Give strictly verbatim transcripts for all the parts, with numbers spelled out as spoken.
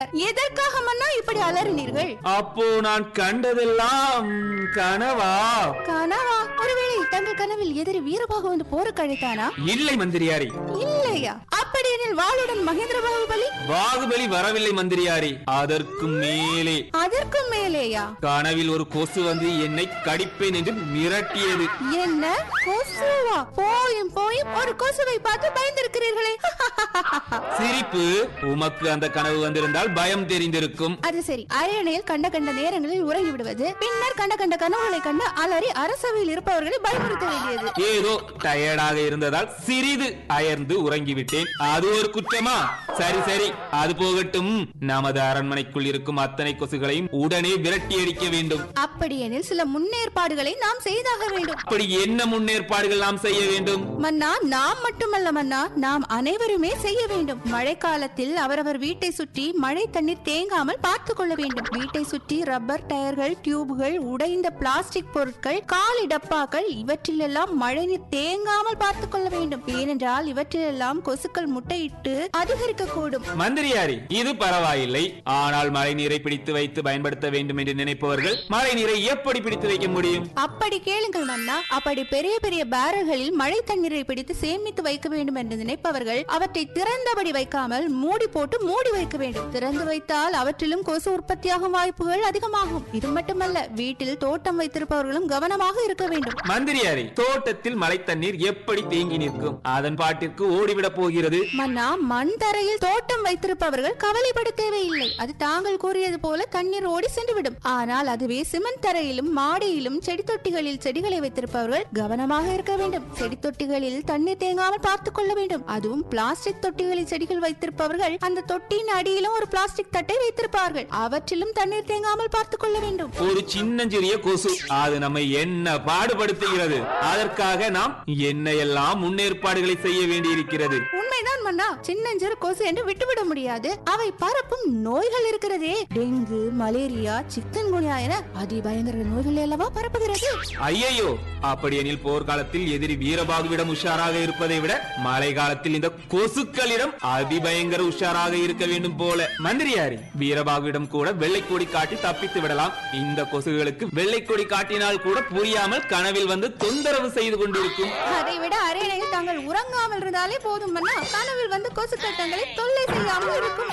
சொன்னார். எதற்காக மன்னா இப்படி அலறினீர்கள்? அப்போ நான் கண்டதெல்லாம் கனவா? கனவா? ஒருவேளை தங்கள் கனவில் எதிரி வீரபாகு வந்து போருக்கு அழைத்தானா? இல்லை மந்திரியாரி. இல்லையா? அப்படி எனில் வாளுடன் மகேந்திர பாகுபலி? பாகுபலி வரவில்லை மந்திரியாரி. அதற்கு மேலே. அதற்கு மேலேயா? கனவில் ஒரு கொசு வந்து என்னை கடிப்பேன் என்று மிரட்டியது. என்ன கொசுவா? போயும் போயும் ஒரு கொசுவை பார்த்து பயந்திருக்கிறீர்களே. சிரிப்பு. உமக்கு அந்த கனவு வந்திருந்தால் பயம் தெரிந்திருக்கும். அது சரி, அரியணையில் கண்ட கண்ட நேரங்களில் உறங்கி விடுவது, பின்னர் கண்ட கண்ட கனவுகளை கண்டு அலறி அரசவையில் இருப்பவர்களை பயமுறுத்த வேண்டியது. ஏதோ டயர்டாக இருந்ததால் சிறிது அயர்ந்து உறங்கிவிட்டேன். அது ஒரு குற்றமா? சரி சரி, அது போகட்டும். நமது அரண்மனைக்குள் இருக்கும் அத்தனை கொசுகளையும் உடனே விரட்டி அடிக்க வேண்டும். அப்படியெனில் சில முன்னேற்பாடுகளை நாம் செய்தாக வேண்டும். அப்படி என்ன முன்னேற்பாடுகள் நாம் செய்ய வேண்டும்? மன்னா, நாம் மட்டுமல்ல மன்னா, நாம் அனைவருமே செய்ய வேண்டும். மழைக்காலத்தில் அவரவர் வீட்டை சுற்றி மழை தண்ணீர் தேங்காமல் பார்த்துக் கொள்ள வேண்டும். வீட்டை சுற்றி ரப்பர் டயர்கள், டியூப்கள், உடைந்த பிளாஸ்டிக் பொருட்கள், காலி டப்பாக்கள், இவற்றிலெல்லாம் மழை நீர் தேங்காமல் பார்த்துக் கொள்ள வேண்டும். ஏனென்றால் இவற்றிலெல்லாம் கொசுக்கள் முட்டையிட்டு அதிகரிக்க கூடும். மந்திரியாரி, இது பரவாயில்லை. ஆனால் மழை நீரை பிடித்து வைத்து பயன்படுத்த வேண்டும் என்று நினைப்பவர்கள் மழை நீரை எப்படி பிடித்து வைக்க முடியும்? அப்படி கேளுங்கள் மன்னா. அப்படி பெரிய பெரிய பேரல்களில் மழை தண்ணீரை பிடித்து சேமித்து வைக்க வேண்டும் என்று நினைப்பவர்கள் அவற்றை திறந்தபடி வைக்காமல் மூடி போட்டு மூடி வைக்க வேண்டும். திறந்து வைத்தால் அவற்றிலும் கொசு உற்பத்தியாகும் வாய்ப்புகள் அதிகமாகும். இது மட்டுமல்ல, வீட்டில் தோட்டம் வைத்திருப்பவர்களும் கவனமாக இருக்க வேண்டும். மந்திரியாரி, தோட்டத்தில் மழை தண்ணீர் எப்படி தேங்கி நிற்கும்? அதன் பாட்டிற்கு ஓடிவிட போகிறது. மன்னா, மண் தரையில் தோட்டம் வைத்திருப்பவர்கள் கவலைப்பட தேவையில்லை. அது தாங்கள் கூறியது போல தண்ணீர் ஓடி சென்றுவிடும். ஆனால் அதுவே சிமெண்ட் தரையிலும் மாடியிலும் செடி தொட்டிகளில் செடிகளை வைத்திருப்பவர்கள் கவனமாக இருக்க வேண்டும். செடி தொட்டிகளில் தண்ணீர் தேங்காமல் பார்த்துக் கொள்ள வேண்டும். அதுவும் பிளாஸ்டிக் தொட்டிகளில் செடிகள் வைத்திருப்பவர்கள் அந்த தொட்டியின் அடியிலும் ஒரு பிளாஸ்டிக் தட்டை வைத்திருப்பார்கள். அவற்றிலும் தண்ணீர் தேங்காமல் பார்த்துக் கொள்ள வேண்டும். ஒரு சின்னஞ்சிறிய கொசு, அது நம்மை என்ன பாடுபடுத்துகிறது. அதற்காக நாம் என்ன எல்லாம் முன்னேற்பாடுகளை செய்ய வேண்டியிருக்கிறது. உண்மைதான் மன்னா, சின்னஞ்சிறு கொசு என்று விட்டுவிட முடியாது. அவை பரப்பும் நோய்கள் இருக்கிறதே, டெங்கு, மலேரியா, சிக்கன் குனியா என அதிபயங்கர நோய்கள் அல்லவா பரப்புகிறது. ஐயோ, அப்படியெனில் போர்க்காலத்தில் எதிரி வீரபாகுவிடம் உஷாராக இருப்பதை விட மழை காலத்தில் இந்த கொசுக்களிடம் அதிபயங்கர உஷாராக இருக்க வேண்டும் போல. மந்திரியாரி, வீரபாகுவிடம் கூட வெள்ளை கொடி காட்டி தப்பித்து விடலாம். இந்த கொசுகளுக்கு வெள்ளை கொடி காட்டினால் கூட புரியாமல் கனவில் வந்து தொந்தரவு செய்து கொண்டிருக்கும். அதை விட அரியணையில் தாங்கள் உறங்காமல் இருந்தாலே போதும் மன்னா, கனவில் வந்து கொசு கட்டங்களை தொல்லை செய்யாமல் இருக்கும்.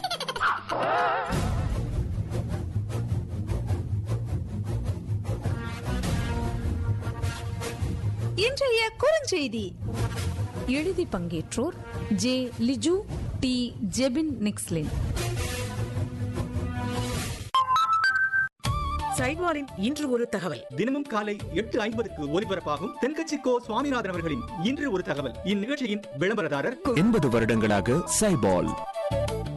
இன்றைய குறுஞ்செய்தி. எழுதி பங்கேற்றோர் ஜே லிஜு, டி ஜெபின் நிக்ஸ்லின். சைவாரின் இன்று ஒரு தகவல். தினமும் காலை எட்டு ஐம்பதுக்கு ஒலிபரப்பாகும் தென்கட்சி கோ சுவாமிநாதன் அவர்களின் இன்று ஒரு தகவல். இந்நிகழ்ச்சியின் விளம்பரதாரர் எண்பது வருடங்களாக சைபால்.